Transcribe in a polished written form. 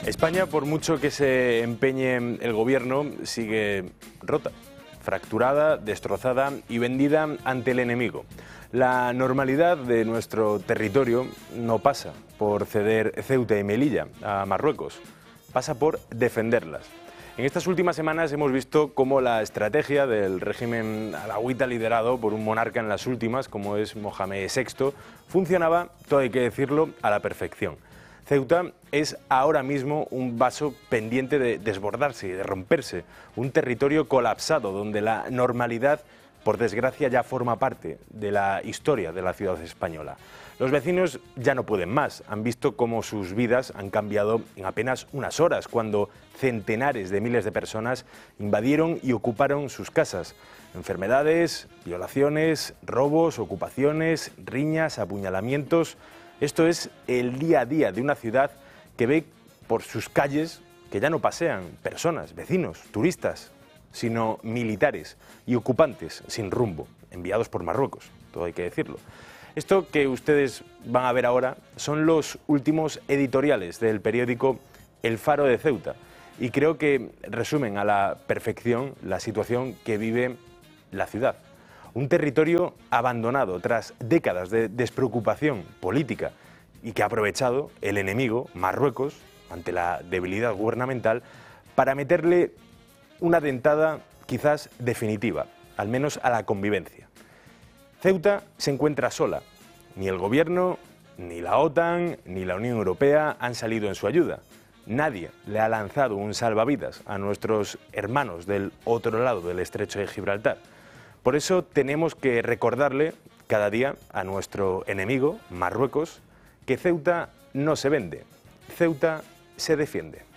España, por mucho que se empeñe el gobierno, sigue rota, fracturada, destrozada y vendida ante el enemigo. La normalidad de nuestro territorio no pasa por ceder Ceuta y Melilla a Marruecos, pasa por defenderlas. En estas últimas semanas hemos visto cómo la estrategia del régimen alauita liderado por un monarca en las últimas, como es Mohamed VI, funcionaba, todo hay que decirlo, a la perfección. Ceuta es ahora mismo un vaso pendiente de desbordarse y de romperse, un territorio colapsado donde la normalidad, por desgracia, ya forma parte de la historia de la ciudad española. Los vecinos ya no pueden más, han visto cómo sus vidas han cambiado en apenas unas horas, cuando centenares de miles de personas invadieron y ocuparon sus casas. Enfermedades, violaciones, robos, ocupaciones, riñas, apuñalamientos. Esto es el día a día de una ciudad que ve por sus calles que ya no pasean personas, vecinos, turistas, sino militares y ocupantes sin rumbo, enviados por Marruecos, todo hay que decirlo. Esto que ustedes van a ver ahora son los últimos editoriales del periódico El Faro de Ceuta y creo que resumen a la perfección la situación que vive la ciudad. Un territorio abandonado tras décadas de despreocupación política y que ha aprovechado el enemigo, Marruecos, ante la debilidad gubernamental, para meterle una dentada quizás definitiva, al menos a la convivencia. Ceuta se encuentra sola. Ni el gobierno, ni la OTAN, ni la Unión Europea han salido en su ayuda. Nadie le ha lanzado un salvavidas a nuestros hermanos del otro lado del estrecho de Gibraltar. Por eso tenemos que recordarle cada día a nuestro enemigo, Marruecos, que Ceuta no se vende, Ceuta se defiende.